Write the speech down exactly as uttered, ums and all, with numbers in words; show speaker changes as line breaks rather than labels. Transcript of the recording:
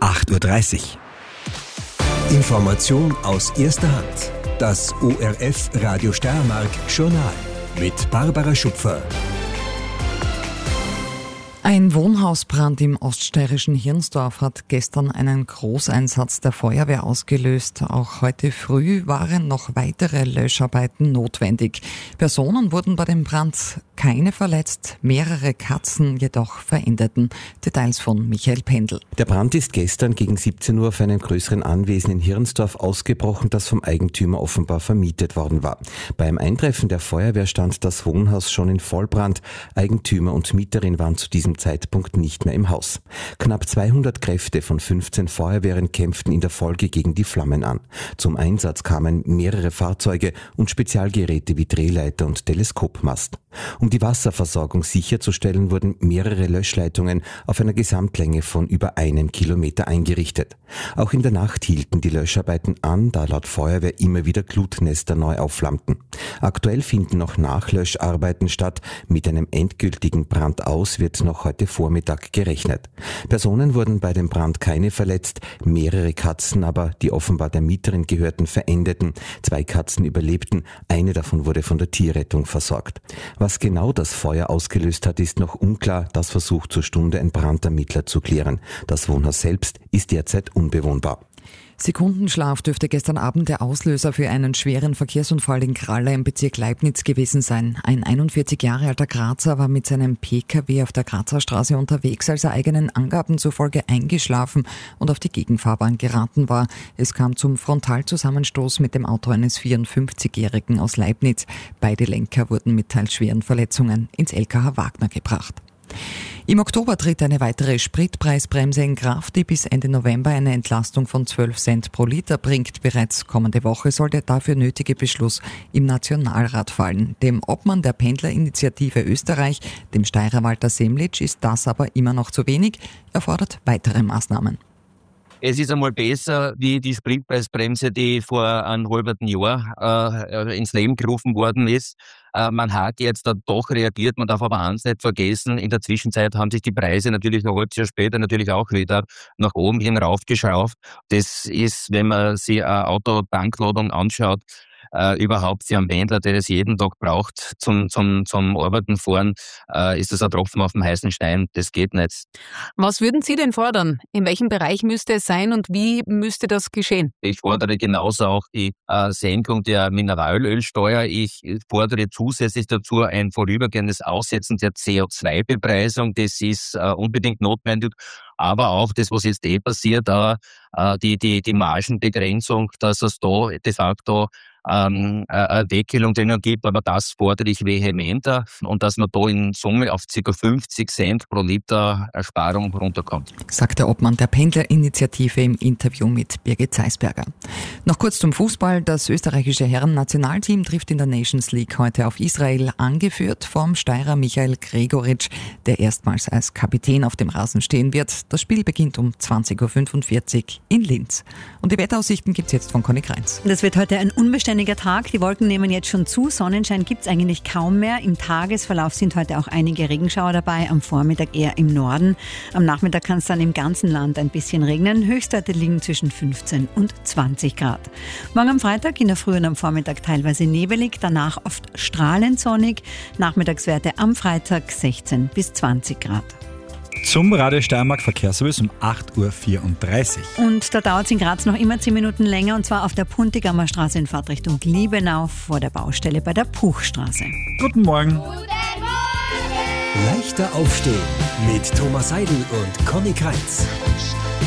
acht Uhr dreißig. Information aus erster Hand. Das O R F Radio Steiermark Journal mit Barbara Schupfer.
Ein Wohnhausbrand im oststeirischen Hirnsdorf hat gestern einen Großeinsatz der Feuerwehr ausgelöst. Auch heute früh waren noch weitere Löscharbeiten notwendig. Personen wurden bei dem Brand keine verletzt, mehrere Katzen jedoch verendeten. Details von Michael Pendl.
Der Brand ist gestern gegen siebzehn Uhr auf einem größeren Anwesen in Hirnsdorf ausgebrochen, das vom Eigentümer offenbar vermietet worden war. Beim Eintreffen der Feuerwehr stand das Wohnhaus schon in Vollbrand. Eigentümer und Mieterin waren zu diesem Zeitpunkt nicht mehr im Haus. Knapp zweihundert Kräfte von fünfzehn Feuerwehren kämpften in der Folge gegen die Flammen an. Zum Einsatz kamen mehrere Fahrzeuge und Spezialgeräte wie Drehleiter und Teleskopmast. Um die Wasserversorgung sicherzustellen, wurden mehrere Löschleitungen auf einer Gesamtlänge von über einem Kilometer eingerichtet. Auch in der Nacht hielten die Löscharbeiten an, da laut Feuerwehr immer wieder Glutnester neu aufflammten. Aktuell finden noch Nachlöscharbeiten statt. Mit einem endgültigen Brand aus wird noch heute Vormittag gerechnet. Personen wurden bei dem Brand keine verletzt, mehrere Katzen aber, die offenbar der Mieterin gehörten, verendeten. Zwei Katzen überlebten, eine davon wurde von der Tierrettung versorgt. Was genau das Feuer ausgelöst hat, ist noch unklar. Das versucht zur Stunde ein Brandermittler zu klären. Das Wohnhaus selbst ist derzeit unbewohnbar.
Sekundenschlaf dürfte gestern Abend der Auslöser für einen schweren Verkehrsunfall in Kralla im Bezirk Leibniz gewesen sein. Ein einundvierzig Jahre alter Grazer war mit seinem P K W auf der Grazer Straße unterwegs, als er eigenen Angaben zufolge eingeschlafen und auf die Gegenfahrbahn geraten war. Es kam zum Frontalzusammenstoß mit dem Auto eines vierundfünfzigjährigen aus Leibniz. Beide Lenker wurden mit teils schweren Verletzungen ins L K H Wagner gebracht. Im Oktober tritt eine weitere Spritpreisbremse in Kraft, die bis Ende November eine Entlastung von zwölf Cent pro Liter bringt. Bereits kommende Woche soll der dafür nötige Beschluss im Nationalrat fallen. Dem Obmann der Pendlerinitiative Österreich, dem Steirer Walter Semlitsch, ist das aber immer noch zu wenig. Er fordert weitere Maßnahmen.
Es ist einmal besser, wie die Spritpreisbremse, die vor einem halben Jahr äh, ins Leben gerufen worden ist. Äh, man hat jetzt da doch reagiert, man darf aber eins nicht vergessen, in der Zwischenzeit haben sich die Preise natürlich noch ein halbes Jahr später natürlich auch wieder nach oben hin raufgeschraubt. Das ist, wenn man sich eine Autotankladung anschaut, äh, überhaupt für einen Pendler, der das jeden Tag braucht zum, zum, zum Arbeiten fahren, äh, ist das ein Tropfen auf dem heißen Stein. Das geht nicht.
Was würden Sie denn fordern? In welchem Bereich müsste es sein und wie müsste das geschehen?
Ich fordere genauso auch die äh, Senkung der Mineralölsteuer. Ich fordere zusätzlich dazu ein vorübergehendes Aussetzen der C O zwei Bepreisung. Das ist äh, unbedingt notwendig. Aber auch das, was jetzt eh passiert, äh, die, die, die Margenbegrenzung, dass es da de facto ähm, eine Deckelung drinnen gibt, aber das fordere ich vehementer und dass man da in Summe auf ca. fünfzig Cent pro Liter Ersparung runterkommt.
Sagt der Obmann der Pendlerinitiative im Interview mit Birgit Zeisberger. Noch kurz zum Fußball. Das österreichische Herren-Nationalteam trifft in der Nations League heute auf Israel, angeführt vom Steirer Michael Gregoritsch, der erstmals als Kapitän auf dem Rasen stehen wird. Das Spiel beginnt um zwanzig Uhr fünfundvierzig in Linz. Und die Wetteraussichten gibt's jetzt von Conny Kreins.
Das wird heute ein unbeständiger Tag. Die Wolken nehmen jetzt schon zu. Sonnenschein gibt's eigentlich kaum mehr. Im Tagesverlauf sind heute auch einige Regenschauer dabei. Am Vormittag eher im Norden. Am Nachmittag kann es dann im ganzen Land ein bisschen regnen. Höchstwerte liegen zwischen fünfzehn und zwanzig Grad. Morgen am Freitag in der Früh und am Vormittag teilweise nebelig. Danach oft strahlend sonnig. Nachmittagswerte am Freitag sechzehn bis zwanzig Grad.
Zum Radio Steiermark Verkehrsservice um acht Uhr vierunddreißig.
Und da dauert es in Graz noch immer zehn Minuten länger, und zwar auf der Puntigammer Straße in Fahrtrichtung Liebenau vor der Baustelle bei der Puchstraße.
Guten Morgen.
Guten Morgen. Leichter aufstehen mit Thomas Seidel und Conny Kreins.